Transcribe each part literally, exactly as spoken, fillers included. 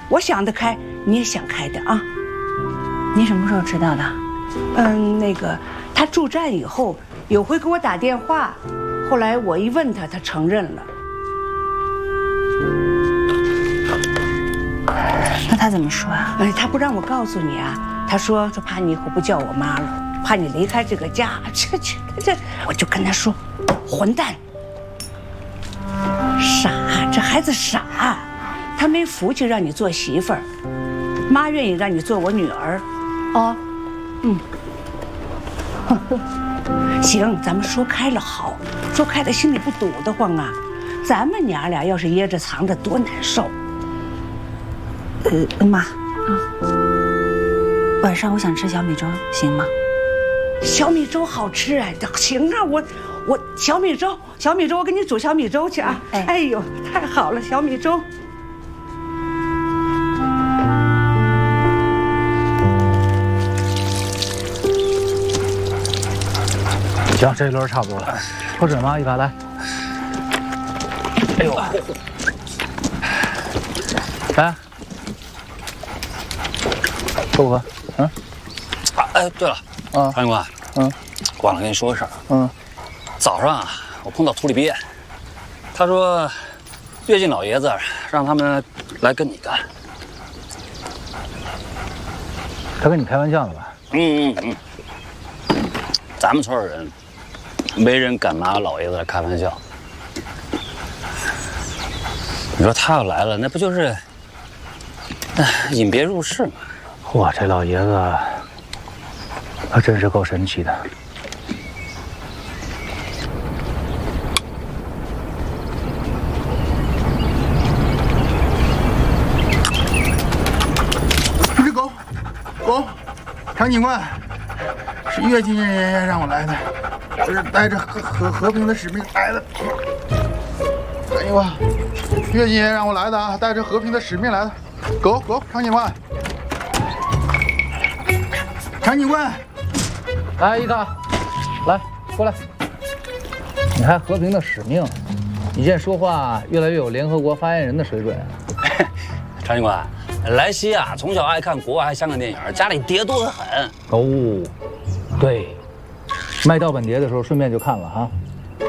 我想得开，你也想开的啊。 你什么时候知道的？ 嗯，那个他驻站以后有回给我打电话，后来我一问他，他承认了。 那他怎么说啊？ 哎，他不让我告诉你啊，他说说怕你以后不叫我妈了，怕你离开这个家。这这这，我就跟他说，混蛋，傻，这孩子傻，他没福气让你做媳妇儿，妈愿意让你做我女儿，哦，嗯，行，咱们说开了好，说开了心里不堵得慌啊。咱们娘俩要是掖着藏着多难受。 呃，妈，啊，晚上我想吃小米粥，行吗？ 小米粥好吃哎，行啊，我我小米粥，小米粥，我给你煮小米粥去啊！哎，哎呦，太好了，小米粥。 行，这一轮差不多了，喝水吗？一卡来。哎呦，来。喝不喝？嗯。 啊，哎，对了， 啊， 常警官， 嗯， 忘了跟你说个事儿。 嗯， 早上啊，我碰到土里鳖，他说，跃进老爷子让他们来跟你干。 他跟你开玩笑呢吧？ 嗯嗯嗯。咱们村人，没人敢拿老爷子来开玩笑。你说他要来了，那不就是，哎，引别入室吗？ 哇，这老爷子，他真是够神奇的。 不是狗，狗，常警官，是越境人员让我来的，我是带着和和和平的使命来的。常警官，越境人员让我来的啊，带着和平的使命来的。狗狗，常警官。常警官， 来，伊卡，来，过来。你还和平的使命？你现在说话越来越有联合国发言人的水准啊！ 常警官，莱西啊，从小爱看国外香港电影，家里碟多得很。 哦，对，卖盗版碟的时候顺便就看了哈。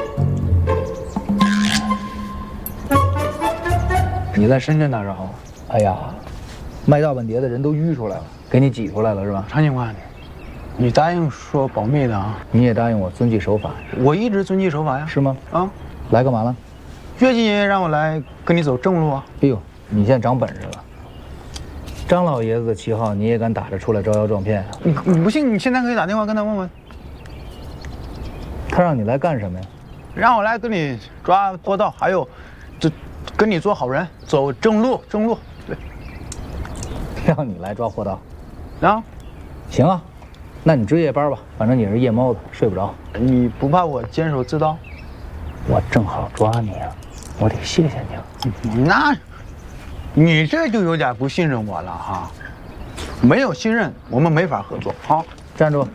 你在深圳那时候，哎呀，卖盗版碟的人都淤出来了，给你挤出来了是吧？ 常警官。你答应说保密的啊！ 你也答应我遵纪守法， 我一直遵纪守法呀， 是吗？ 啊， 来干嘛了？ 越境人让我来跟你走正路啊！ 哎呦，你现在长本事了，张老爷子的旗号你也敢打着出来招摇撞骗啊？ 你你不信，你现在可以打电话跟他问问。 他让你来干什么呀？ 让我来跟你抓坡道，还有，这跟你做好人，走正路，正路。对， 让你来抓货道， 啊， 行啊。那你值夜班吧，反正你是夜猫子，睡不着。 你不怕我监守自盗？ 我正好抓你啊，我得谢谢你了。 那，你这就有点不信任我了哈。没有信任，我们没法合作。好， 站住，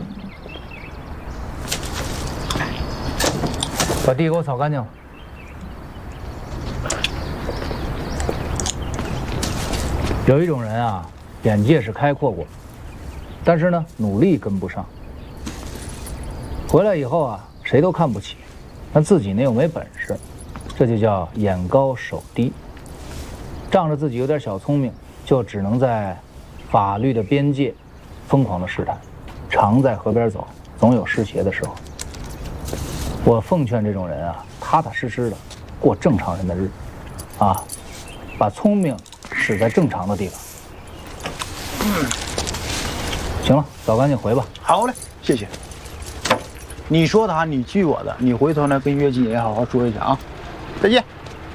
把地给我扫干净了。有一种人啊，眼界是开阔过。但是呢，努力跟不上。回来以后啊，谁都看不起，那自己呢又没本事，这就叫眼高手低。仗着自己有点小聪明，就只能在法律的边界疯狂的试探，常在河边走，总有湿鞋的时候。我奉劝这种人啊，踏踏实实的过正常人的日子，啊，把聪明使在正常的地方。嗯。行了，扫干净回吧。 好嘞，谢谢。你说他，你记我的，你回头呢跟岳继爷好好说一下啊。再见。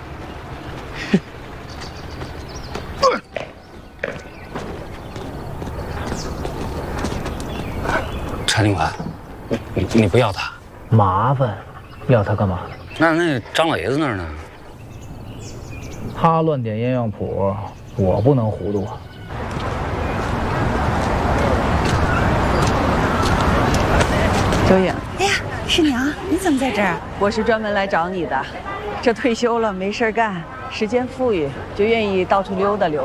常警官，你你不要他？ 麻烦，要他干嘛？ 那那张老爷子那儿呢？ 他乱点鸳鸯谱，我不能糊涂啊。 周颖，哎呀，师娘，你怎么在这儿？我是专门来找你的。这退休了没事干，时间富裕，就愿意到处溜达溜达。